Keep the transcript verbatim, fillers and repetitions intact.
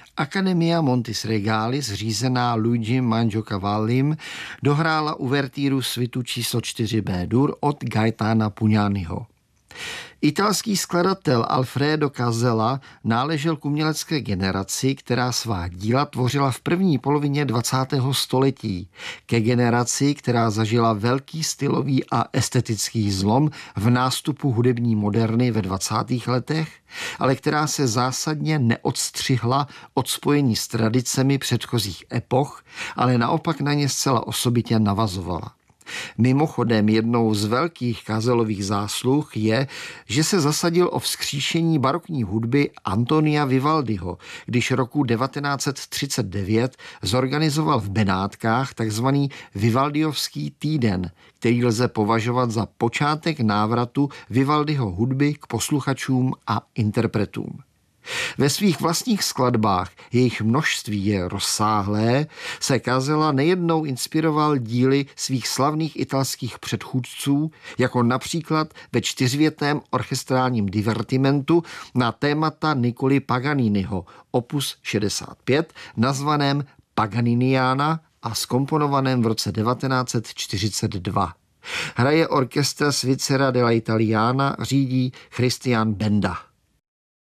Accademia Montis Regalis, řízená Luigim Mangiocavallim, dohrála uvertýru svitu číslo čtyři B-dur od Gaetana Pugnaniho. Italský skladatel Alfredo Casella náležel k umělecké generaci, která svá díla tvořila v první polovině dvacátého století, ke generaci, která zažila velký stylový a estetický zlom v nástupu hudební moderny ve dvacátých letech, ale která se zásadně neodstřihla od spojení s tradicemi předchozích epoch, ale naopak na ně zcela osobitě navazovala. Mimochodem jednou z velkých Casellových zásluh je, že se zasadil o vzkříšení barokní hudby Antonia Vivaldiho, když roku devatenáct set třicet devět zorganizoval v Benátkách takzvaný Vivaldiovský týden, který lze považovat za počátek návratu Vivaldiho hudby k posluchačům a interpretům. Ve svých vlastních skladbách, jejich množství je rozsáhlé, se Casella nejednou inspiroval díly svých slavných italských předchůdců, jako například ve čtyřvětném orchestrálním divertimentu na témata Niccolì Paganiniho, opus šedesát pět, nazvaném Paganiniana a zkomponovaném v roce devatenáct set čtyřicet dva. Hraje orchestra Svizzera della Italiana, řídí Christian Benda.